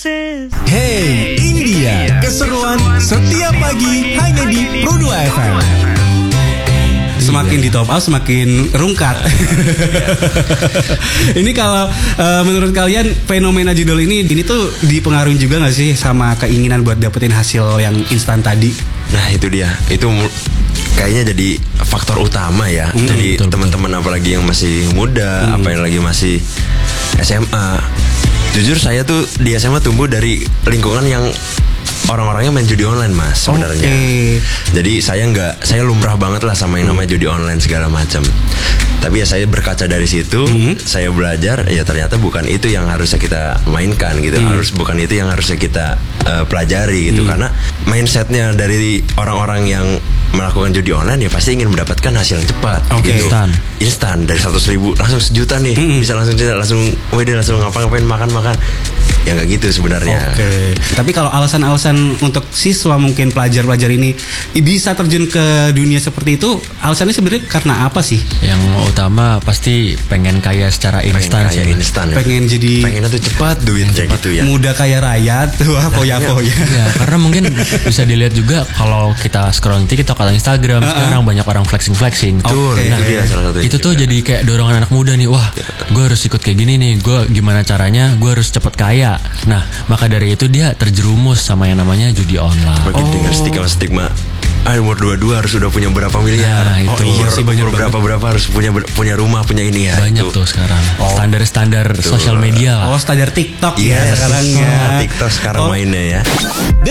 Hey, ini dia keseruan setiap pagi hanya di Pro 2 FM. Semakin di top up semakin rungkat. Ini kalau menurut kalian fenomena judul ini tuh dipengaruhi juga nggak sih sama keinginan buat dapetin hasil yang instan tadi? Nah itu dia, itu kayaknya jadi faktor utama ya. Jadi teman-teman apalagi yang masih muda, apa yang lagi masih SMA. Jujur saya tuh di SMA tumbuh dari lingkungan yang orang-orangnya main judi online mas sebenarnya. Jadi saya lumrah banget lah sama yang namanya judi online segala macam. Tapi ya saya berkaca dari situ, saya belajar ya ternyata bukan itu yang harusnya kita mainkan gitu. Bukan itu yang harusnya kita pelajari gitu. Karena mindsetnya dari orang-orang yang melakukan judi online ya pasti ingin mendapatkan hasil yang cepat gitu. Instan dari 100.000 langsung sejuta nih. Bisa langsung ngapa-ngapain makan-makan. Ya nggak gitu sebenarnya. Tapi kalau alasan-alasan untuk siswa mungkin pelajar-pelajar ini bisa terjun ke dunia seperti itu, alasannya sebenarnya karena apa sih? Yang utama pasti pengen kaya secara instan sih. Pengen jadi pengennya tuh cepat duitnya gitu ya. Muda kaya raya tuh poya-poya. Ya, karena mungkin bisa dilihat juga kalau kita scrolling TikTok atau Instagram sekarang banyak orang flexing. Itu tuh jadi kayak dorongan anak muda nih. Wah, gue harus ikut kayak gini nih. Gue gimana caranya? Gue harus cepet kaya. Nah, maka dari itu dia terjerumus sama yang namanya judi online. Makin dengar stigma. Umur 22 harus sudah punya berapa miliar. Nah, itu sih banyak berapa harus punya rumah, punya ini ya. Banyak tuh sekarang. Standar sosial media lah. Standar TikTok ya sekarang ya. TikTok sekarang mainnya ya.